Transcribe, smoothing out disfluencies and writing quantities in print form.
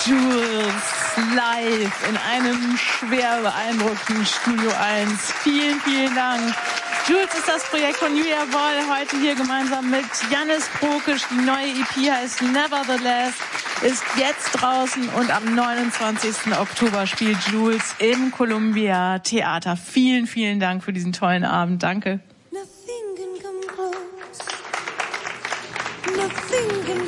Jules live in einem schwer beeindruckenden Studio 1. Vielen, vielen Dank. Jules ist das Projekt von Julia Woll, heute hier gemeinsam mit Jannis Prokisch. Die neue EP heißt Nevertheless, ist jetzt draußen und am 29. Oktober spielt Jules im Columbia Theater. Vielen, vielen Dank für diesen tollen Abend. Danke. Nothing can come close. Nothing can